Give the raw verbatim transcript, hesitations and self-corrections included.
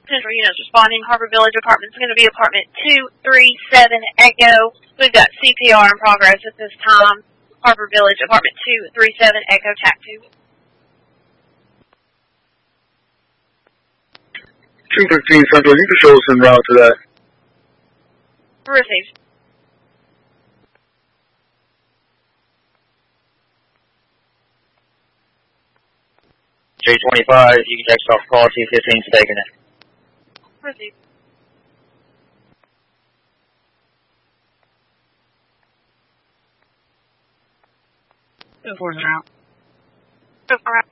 Central units responding. Harbor Village apartment is going to be apartment two three seven Echo. We've got C P R in progress at this time. Harbor Village apartment two three seven Echo T A C two. two fifteen Central, you can show us en route to that. Received. three twenty-five, you can text off call, T fifteen's taking it. Received. Go for it out. Go for it.